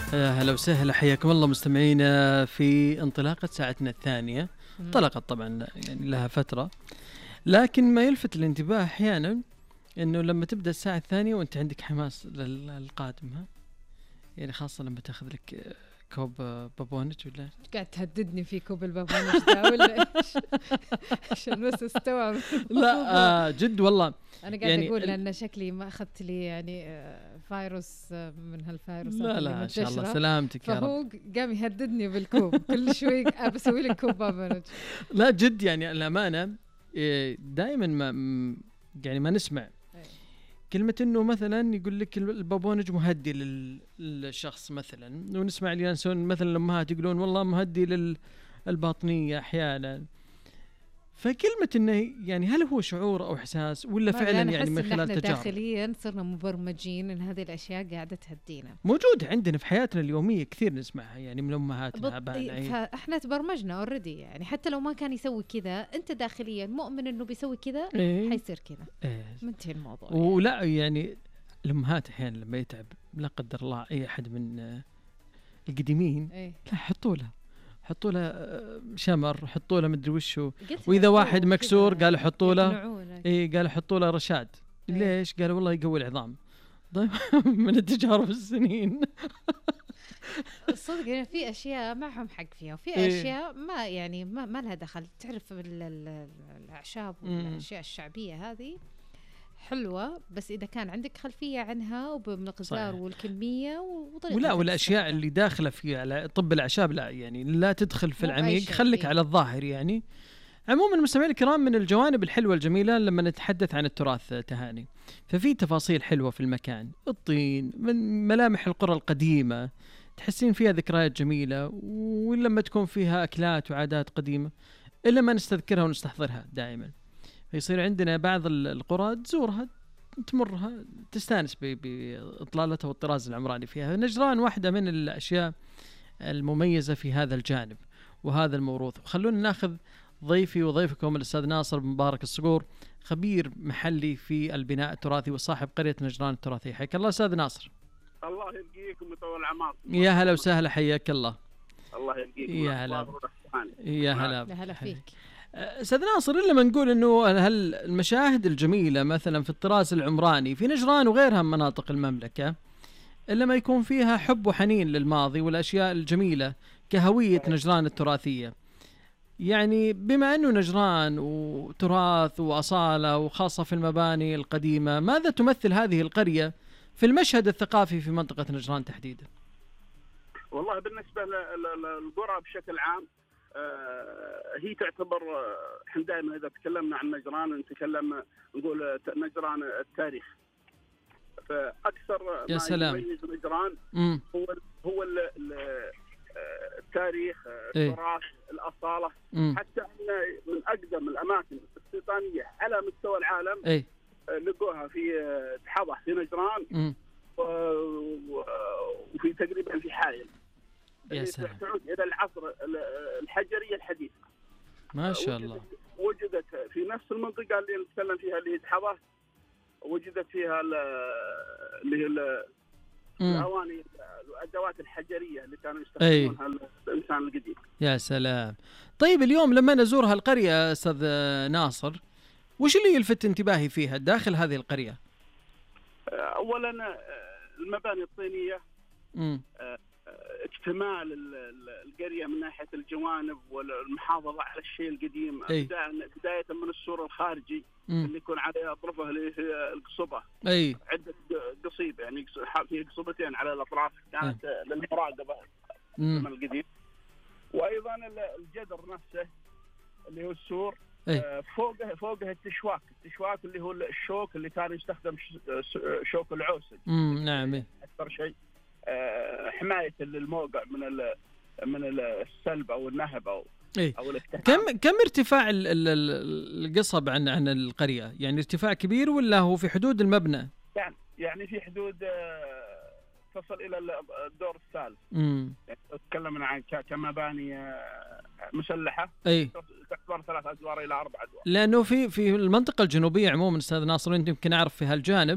هلا وسهلا، حياكم الله مستمعينا في انطلاقة ساعتنا الثانية. انطلقت طبعا يعني لها فترة، لكن ما يلفت الانتباه أحيانا أنه لما تبدأ الساعة الثانية وأنت عندك حماس للقادم، يعني خاصة لما تأخذ لك كوب بابونج ولا قاعد تهددني في كوب البابونج ده ولا إيش؟ عشان بس استوعب. لا جد والله أنا قاعد يعني أقول لأن شكلي ما أخذت لي يعني فيروس من هالفيروسات لا اللي لا إن منتشرة. شاء الله سلامتك يا رب. فهو قام يهددني بالكوب كل شوي بسوي لك كوب بابونج. لا جد يعني الأمانة دائما ما يعني ما نسمع كلمة إنه مثلا يقول لك البابونج مهدي للشخص مثلا، ونسمع اليانسون مثلا الأمهات يقولون والله مهدي للباطنية أحيانا. فكلمة إنه يعني هل هو شعور أو إحساس ولا فعلا يعني من خلال تجارب؟ داخليا صرنا مبرمجين إن هذه الأشياء قاعدة تهدينا. موجود عندنا في حياتنا اليومية كثير نسمعها يعني من أمهاتنا أبائنا. فإحنا تبرمجنا أوريدي، يعني حتى لو ما كان يسوي كذا أنت داخليا مؤمن إنه بيسوي كذا حيصير كذا. منتهي الموضوع. ولا يعني الأمهات أحيانا لما يتعب لا قدر الله أي أحد من القديمين لا حطوا له شمر، حطوا له مدري وشو، واذا واحد مكسور قالوا حطوا له قالوا حطوا له رشاد. ليش؟ قالوا والله يقوي العظام. طيب من التجارب السنين. الصدق يعني في اشياء معهم حق فيها، وفي اشياء ما يعني ما لها دخل. تعرف الاعشاب والاشياء الشعبيه هذه حلوة، بس إذا كان عندك خلفية عنها وبمقدار والكمية وطريقة والأشياء اللي داخلة فيها على طب الأعشاب لا يعني لا تدخل في العميق، خليك على الظاهر يعني. عموما مستمعين الكرام، من الجوانب الحلوة الجميلة لما نتحدث عن التراث تهاني، ففي تفاصيل حلوة في المكان، الطين، من ملامح القرى القديمة تحسين فيها ذكريات جميلة، ولما تكون فيها أكلات وعادات قديمة إلا ما نستذكرها ونستحضرها دائما. فيصير عندنا بعض القرى تزورها تمرها تستانس بإطلالتها والطراز العمراني فيها. نجران واحدة من الأشياء المميزة في هذا الجانب وهذا الموروث. وخلونا ناخذ ضيفي وضيفكم الأستاذ ناصر مبارك الصقور، خبير محلي في البناء التراثي وصاحب قرية نجران التراثية. حياك الله أستاذ ناصر. الله يبقيكم ويطول العمر. يا هلا وسهلا، حياك الله. الله يبقيكم. يا هلا. يا هلا فيك أستاذ ناصر. إلا ما نقول إنه المشاهد الجميلة مثلا في الطراز العمراني في نجران وغيرها من مناطق المملكة، إلا ما يكون فيها حب وحنين للماضي والأشياء الجميلة كهوية نجران التراثية. يعني بما أنه نجران وتراث وأصالة وخاصة في المباني القديمة، ماذا تمثل هذه القرية في المشهد الثقافي في منطقة نجران تحديدا؟ والله بالنسبة للقرى بشكل عام هي تعتبر، احنا دائما اذا تكلمنا عن نجران نتكلم نقول نجران التاريخ. فاكثر ما يميز نجران هو التاريخ، التراث، الاصاله. حتى من اقدم الاماكن السلطانيه على مستوى العالم لقوها في تحضح في نجران وفي تقريبا في حائل. تعود إلى العصر الحجري الحديث. ما شاء الله. وجدت في نفس المنطقة اللي نتكلم فيها اللي هي تحضر، وجدت فيها اللي هي الأواني الأدوات الحجرية اللي كانوا يستخدمونها الإنسان القديم. يا سلام. طيب اليوم لما نزور هالقرية أستاذ ناصر، وش اللي يلفت انتباهي فيها داخل هذه القرية؟ أولا المباني الطينية، اكتمال القرية من ناحية الجوانب والمحافظة على الشيء القديم. بداية من السور الخارجي اللي يكون على أطرافه اللي هي القصبة، عدة قصيب يعني في قصبتين على الأطراف كانت للمراقبة من القديم. وأيضا الجدر نفسه اللي هو السور، فوقه التشواك اللي هو الشوك اللي كان يستخدم شوك العوسج. نعم. أكثر شيء حماية للموقع من السلب أو النهب أو كم ارتفاع القصب عن القرية؟ يعني ارتفاع كبير ولا هو في حدود المبنى؟ يعني في حدود تصل إلى الدور الثالث. يعني تكلمنا عن كمباني مسلحة تعتبر 3 أدوار إلى 4 أدوار. لأنه في المنطقة الجنوبية عموما أستاذ ناصر، أنت يمكن أعرف في هالجانب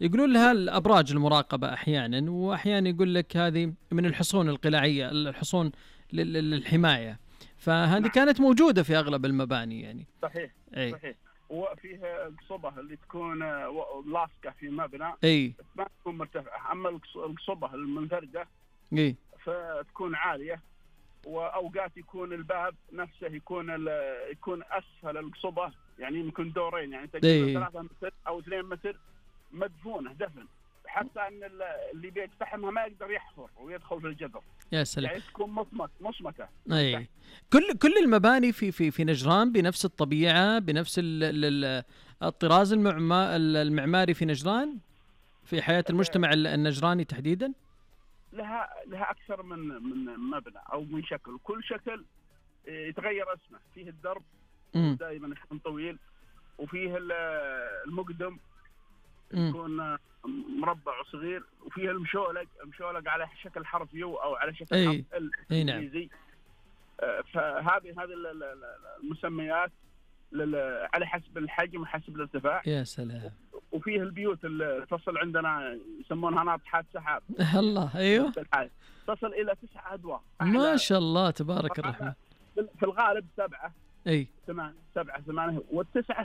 يقولون لها الأبراج المراقبة أحيانا، وأحيانا يقول لك هذه من الحصون القلاعية، الحصون للحماية، فهذه كانت موجودة في أغلب المباني يعني. صحيح. صحيح. وفيها قصبة اللي تكون لاصقة في مبنى ما تكون مرتفعة، أما القصبة المنفردة فتكون عالية، وأوقات يكون الباب نفسه يكون أسفل القصبة، يعني يكون دورين، يعني تقريبا 3 متر أو 2 متر مدفونة دفن، حتى أن اللي بيقتحمها ما يقدر يحفر ويدخل في الجدر. يا سلام. يعني تكون مصمتة. أي. كل المباني في نجران بنفس الطبيعة، بنفس الطراز المعماري في نجران، في حياة المجتمع النجراني تحديدا. لها أكثر من مبنى أو من شكل، كل شكل يتغير اسمه. فيه الدرب دائما يكون طويل، وفيه المقدم يكون مربع وصغير، وفيه المشولق على شكل حرف يو أو على شكل حرف ال إنجليزي. فهذه المسميات على حسب الحجم وحسب الارتفاع. يا سلام. وفيه البيوت اللي تصل عندنا يسمونها ناطحات سحاب. الله. ايوه. تصل الى 9 ادوار. ما شاء الله تبارك الرحمن. في الغالب 7. 7 8 والتسعة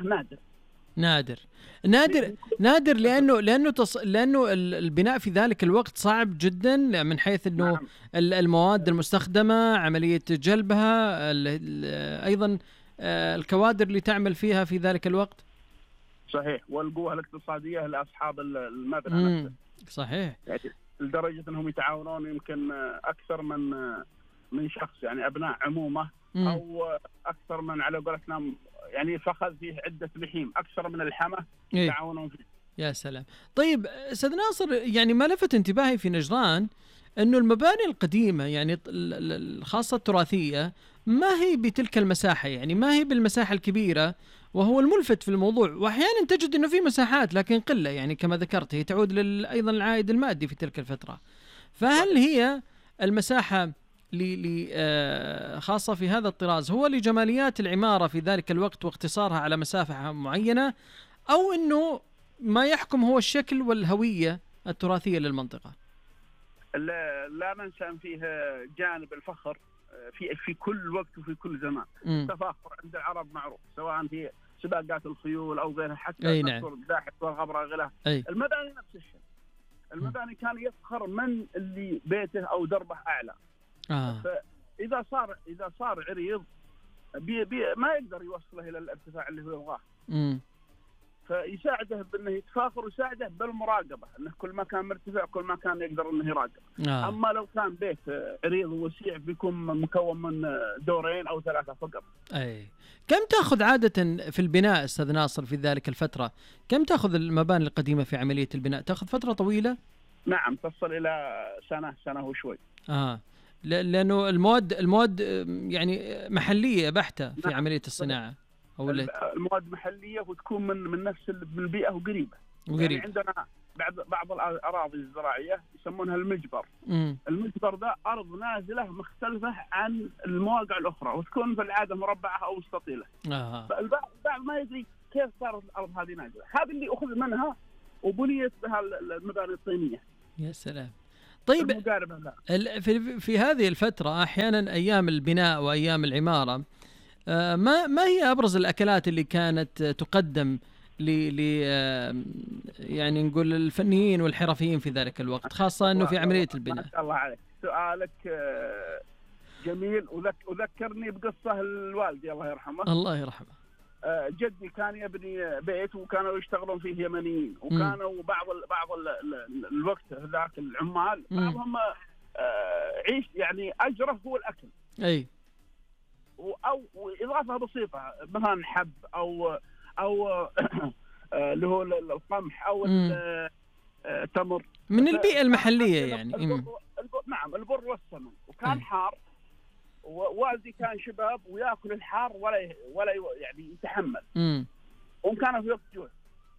نادر لانه البناء في ذلك الوقت صعب جدا، من حيث انه المواد المستخدمة، عملية جلبها، ايضا الكوادر اللي تعمل فيها في ذلك الوقت. صحيح. والقوة الاقتصادية لأصحاب المبنى نفسه. صحيح. يعني لدرجة أنهم يتعاونون يمكن أكثر من شخص، يعني أبناء عمومة أو أكثر من، على قولتنا يعني فخذ فيه عدة لحيم، أكثر من الحمى يتعاونون فيه. يا سلام. طيب أستاذ ناصر، يعني ما لفت انتباهي في نجران أنه المباني القديمة يعني الخاصة التراثية ما هي بتلك المساحة، يعني ما هي بالمساحة الكبيرة، وهو الملفت في الموضوع. وأحيانا تجد أنه في مساحات لكن قلة، يعني كما ذكرت هي تعود أيضا العائد المادي في تلك الفترة. فهل هي المساحة خاصة في هذا الطراز هو لجماليات العمارة في ذلك الوقت واقتصارها على مسافة معينة، أو أنه ما يحكم هو الشكل والهوية التراثية للمنطقة؟ لا ننسى أن فيه جانب الفخر في كل وقت وفي كل زمان. التفاخر عند العرب معروف، سواء في سباقات الخيول أو غيرها، حتى نذكر الداحس والغبرة غيره. المباني نفس الشيء. المباني كان يفخر من اللي بيته أو دربه أعلى. فإذا صار عريض ما يقدر يوصله إلى الارتفاع اللي هو يبغاه. فيساعده بأنه يتفاخر، ويساعده بالمراقبة، أنه كل ما كان مرتفع كل ما كان يقدر أنه يراقب. أما لو كان بيت عريض ووسيع بيكون مكون من 2 أو 3 فقط. كم تأخذ عادة في البناء أستاذ ناصر في ذلك الفترة؟ كم تأخذ المباني القديمة في عملية البناء؟ تأخذ فترة طويلة؟ نعم، تصل إلى سنة وشوي. لأنه المواد يعني محلية بحتة في عملية الصناعة. المواد محلية وتكون من نفس البيئة وقريبة. يعني عندنا بعض الأراضي الزراعية يسمونها المجبر. المجبر ده أرض نازلة مختلفة عن المواقع الأخرى، وتكون في العادة مربعة أو مستطيلة. فالبعض ما يدري كيف صارت الأرض هذه نازلة. هذه اللي أخذ منها وبنيت بها المباني الطينية. يا سلام. طيب في هذه الفترة أحيانا أيام البناء وأيام العمارة، ما هي أبرز الأكلات اللي كانت تقدم يعني نقول الفنيين والحرفيين في ذلك الوقت، خاصة أنه في عملية البناء؟ ما شاء الله عليك، سؤالك جميل. وذكرني بقصة الوالدي الله يرحمه. الله يرحمه. جدي كان يبني بيت وكانوا يشتغلون فيه يمنيين، وكانوا بعض الوقت ذاك العمال بعضهم عيش يعني أجره هو الأكل. أو إضافة بسيطة، مثلا حب أو اللي هو القمح أو التمر من البيئة المحلية يعني. نعم، البر والسمن. وكان حار، ووالدي كان شباب ويأكل الحار ولا يعني يتحمل. وكان في وقت جوع.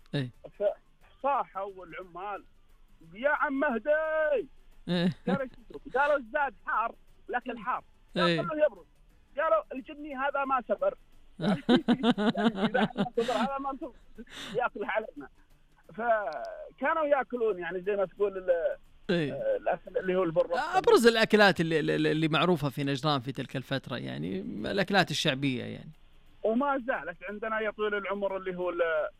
فصاحوا العمال: يا عم مهدي، قالوا الزاد حار لكن الحار قالوا يبرد. قالوا الجني هذا ما صبر. يعني إذا صبر هذا ما صبر يأكل علينا. فكانوا ياكلون يعني زي ما تقول الاكل اللي هو البر. ابرز الاكلات اللي معروفه في نجران في تلك الفتره، يعني الاكلات الشعبيه يعني، وما زالت عندنا يا طويل العمر اللي هو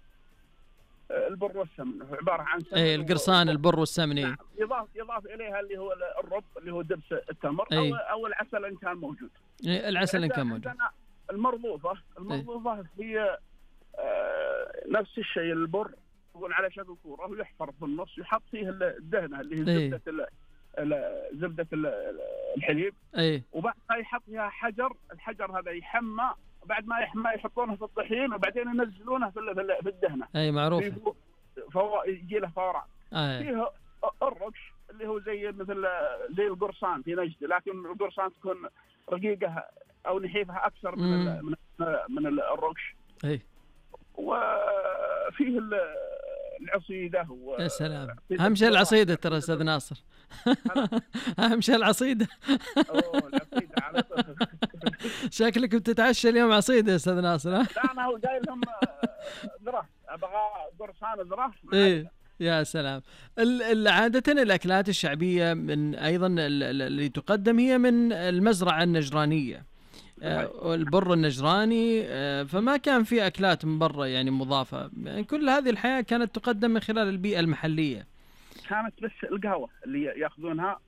البر والسمن، هو عباره عن سمن القرصان البر والسمن. نعم. يضاف اليها اللي هو الرب اللي هو دبس التمر او العسل ان كان موجود. العسل ان كان موجود. المرضوفه هي نفس الشيء، البر يكون على شكل كوره ويحفر في النص، يحط فيه الدهنه اللي هي زبده الحليب، وبعدها يحط فيها حجر، الحجر هذا يحمى، بعد ما يحمى يحطونه في الطحين وبعدين ينزلونه في الدهنه. معروف. يجي له فوران. فيه الرقش اللي هو زي القرصان في نجد، لكن القرصان تكون رقيقه او نحيفها اكثر من الرقش. وفيه العصيده. يا سلام، اهم شيء العصيده ترى استاذ ناصر. اهم شيء العصيده. العصيده على طول. شكلك بتتعشى اليوم عصيده يا استاذ ناصر. لا انا هو جاي لهم ذره، ابغى قرصان ذره. يا سلام. عادة الأكلات الشعبية من أيضا اللي تقدم هي من المزرعة النجرانية، البر النجراني، فما كان في أكلات من برا يعني مضافة، يعني كل هذه الحياة كانت تقدم من خلال البيئة المحلية. كانت بس القهوة اللي يأخذونها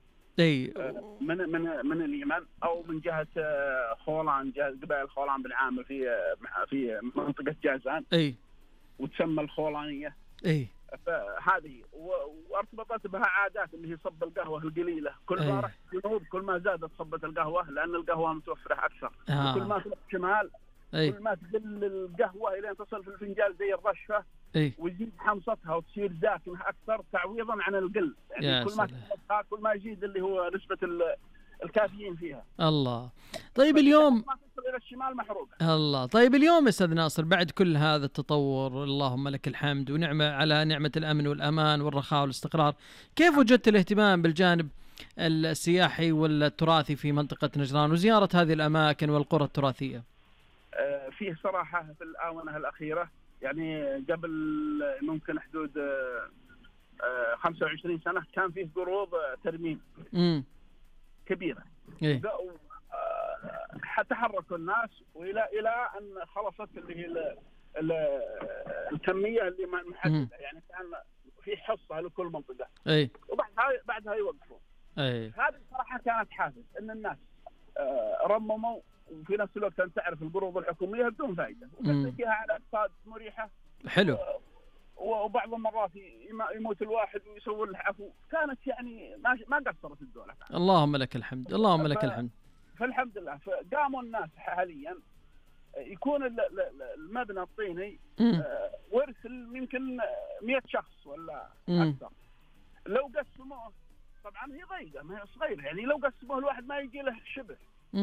من اليمن أو من جهة خولان، جهة قبائل خولان بالعامة في منطقة جازان، وتسمى الخولانية. فهذه وارتبطت بها عادات اللي هي صب القهوة القليلة، كل ما رحت جنوب كل ما زادت صبة القهوة لأن القهوة متوفرة أكثر. وكل ما تروح شمال كل ما تقل القهوة إلى أن تصل في الفنجان زي الرشفة، ويزيد حمصتها وتصير داكنة أكثر تعويضا عن القل، يعني كل ما تحمصها كل ما يزيد اللي هو نسبة الكافيين فيها. الله. طيب اليوم ما تصل إلى الشمال محروقة. الله. طيب اليوم أستاذ ناصر بعد كل هذا التطور، اللهم لك الحمد ونعمة على نعمة الأمن والأمان والرخاء والاستقرار، كيف وجدت الاهتمام بالجانب السياحي والتراثي في منطقة نجران وزيارة هذه الأماكن والقرى التراثية؟ فيه صراحة في الآونة الأخيرة، يعني قبل ممكن حدود 25 سنة كان فيه قروض ترميم كبيرة. تحركوا الناس إلى أن خلصت اللي هي الكمية اللي محددة، يعني كان في حصة لكل منطقة. وبعدها يوقفوا. هذه الصراحة كانت حافز إن الناس رمموا، وفي نفس الوقت أن تعرف القروض الحكومية بدون فائدة، وبس فيها على أقساط مريحة. حلو. وبعض المرات يموت الواحد ويسوي له عفو، كانت يعني ما قصرت الدولة. اللهم لك الحمد، اللهم لك الحمد. فالحمد لله قاموا الناس حاليا يكون المبنى الطيني ورث يمكن 100 شخص ولا أكثر. لو قسموه طبعا هي ضيقة ما هي صغيرة، يعني لو قسموه الواحد ما يجي له شبه.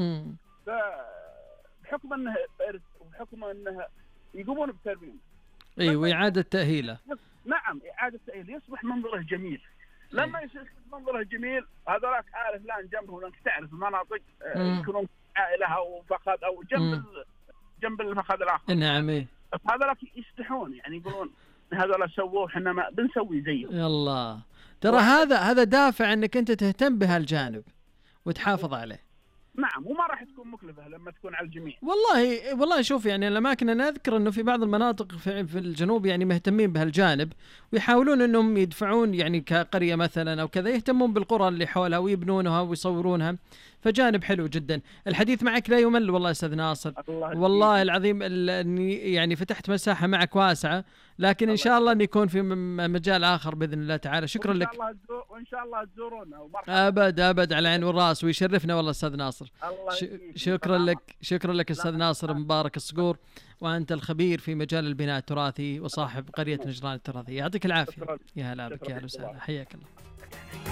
فبحكم انه ارث وبحكم انه يقومون بترميم وإعادة تأهيله. نعم إعادة تأهيله يصبح منظره جميل. لما يصير منظره جميل هذاك عارف لان جنبه لانك تعرف المناطق يكونون عائلها وفخذ او جنب الفخذ الاخر. نعم. هذاك يستحون يعني يقولون هذا سووه احنا ما بنسوي زيه. يلا ترى هذا دافع انك انت تهتم بهالجانب وتحافظ عليه. نعم، وما راح تكون مكلفة لما تكون على الجميع. والله شوف يعني الأماكن نذكر أنه في بعض المناطق في الجنوب يعني مهتمين بهالجانب ويحاولون أنهم يدفعون يعني كقرية مثلا أو كذا يهتمون بالقرى اللي حولها ويبنونها ويصورونها، فجانب حلو جدا. الحديث معك لا يمل والله أستاذ ناصر، والله العظيم يعني فتحت مساحة معك واسعة، لكن إن شاء الله أن يكون في مجال آخر بإذن الله تعالى. شكرا لك، وإن شاء الله تزورونا أبد على العين والرأس، ويشرفنا والله أستاذ ناصر. شكرا لك أستاذ ناصر مبارك الصقور، وأنت الخبير في مجال البناء التراثي وصاحب قرية نجران التراثية. يعطيك العافية. يا هلا بك، يا هلا وسهلا، حياك الله.